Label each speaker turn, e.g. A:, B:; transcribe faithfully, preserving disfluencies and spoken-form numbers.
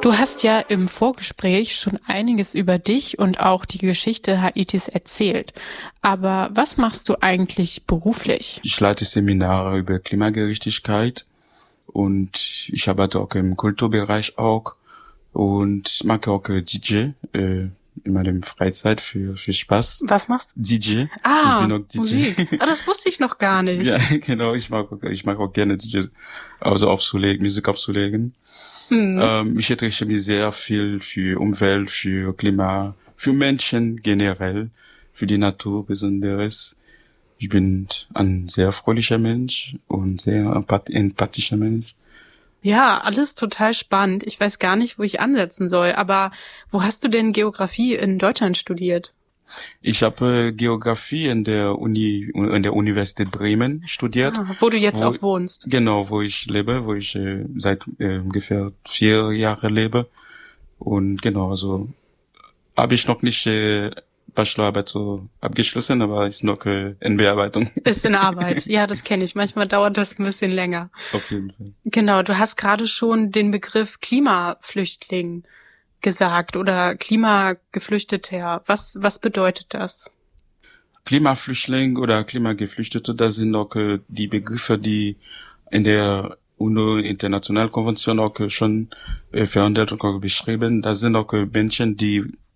A: Du hast ja im Vorgespräch schon einiges über dich und auch die Geschichte Haitis erzählt. Aber was machst du eigentlich beruflich?
B: Ich leite Seminare über Klimagerechtigkeit und ich arbeite auch im Kulturbereich auch und mache auch D J äh, in meiner Freizeit für für Spaß.
A: Was machst du?
B: D J.
A: Ah,
B: ich bin auch D J.
A: Musik. Ah, das wusste ich noch gar nicht.
B: Ja, genau. Ich mag auch, ich mag auch gerne D J, also aufzulegen, Musik aufzulegen. Mhm. Ähm, ich interessiere mich sehr viel für Umwelt, für Klima, für Menschen generell, für die Natur besonderes. Ich bin ein sehr fröhlicher Mensch und sehr empath- empathischer Mensch.
A: Ja, alles total spannend. Ich weiß gar nicht, wo ich ansetzen soll. Aber wo hast du denn Geografie in Deutschland studiert?
B: Ich habe Geografie in der Uni, in der Universität Bremen studiert.
A: Ah, wo du jetzt
B: wo,
A: auch wohnst.
B: Genau, wo ich lebe, wo ich äh, seit äh, ungefähr vier Jahren lebe. Und genau, also habe ich noch nicht äh, Bachelorarbeit so abgeschlossen, aber ist noch äh, in Bearbeitung.
A: Ist in Arbeit. Ja, das kenne ich. Manchmal dauert das ein bisschen länger.
B: Auf jeden Fall.
A: Genau, du hast gerade schon den Begriff Klimaflüchtling gesagt oder Klimageflüchteter. Was was bedeutet das?
B: Klimaflüchtling oder Klimageflüchtete, das sind auch äh, die Begriffe, die in der UNO-Internationalkonvention auch äh, schon äh, verhandelt und auch beschrieben. Das sind auch äh, Menschen, die